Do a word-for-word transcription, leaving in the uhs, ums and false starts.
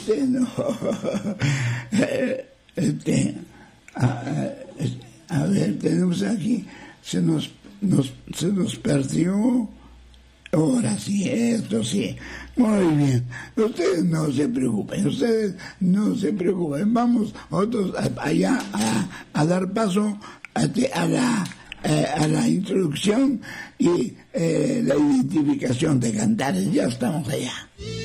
Este no. Este, a, a ver, tenemos aquí, se nos, nos, se nos perdió. Ahora sí, esto sí. Muy bien. Ustedes no se preocupen, ustedes no se preocupen. Vamos nosotros allá a, a dar paso a, a la eh, a la introducción y eh, la identificación de cantares. Ya estamos allá.